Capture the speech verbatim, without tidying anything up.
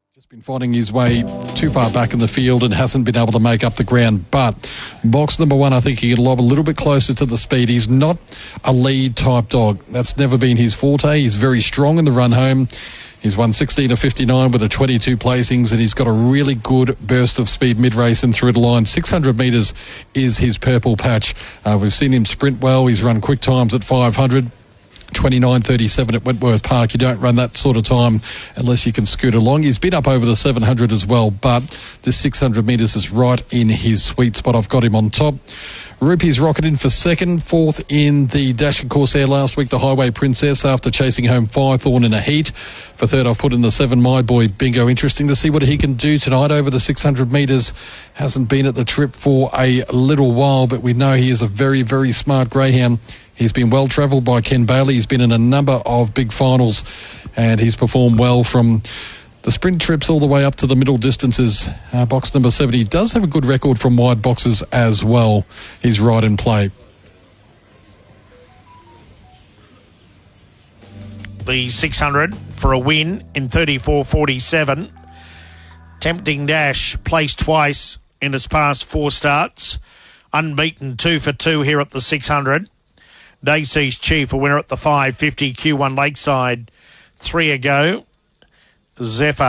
Just been finding his way too far back in the field and hasn't been able to make up the ground. But box number one, I think he can lob a little bit closer to the speed. He's not a lead type dog. That's never been his forte. He's very strong in the run home. He's won sixteen of fifty-nine with a twenty-two placings, and he's got a really good burst of speed mid-race and through the line. six hundred metres is his purple patch. Uh, we've seen him sprint well. He's run quick times at five hundred. twenty-nine thirty-seven at Wentworth Park. You don't run that sort of time unless you can scoot along. He's been up over the seven hundred as well, but this six hundred metres is right in his sweet spot. I've got him on top. Rupee's rocketed in for second, fourth in the Dashing Corsair last week, the Highway Princess, after chasing home Firethorn in a heat. For third, I've put in the seven, My Boy Bingo. Interesting to see what he can do tonight over the six hundred metres. Hasn't been at the trip for a little while, but we know he is a very, very smart greyhound. He's been well travelled by Ken Bailey. He's been in a number of big finals, and he's performed well from the sprint trips all the way up to the middle distances. Uh, box number seven, he does have a good record from wide boxes as well. He's right in play. The six hundred for a win in thirty-four forty-seven. Tempting Dash placed twice in its past four starts. Unbeaten two for two here at the six hundred. Daisy's Chief, a winner at the five fifty. Q one Lakeside, three ago. Zephyr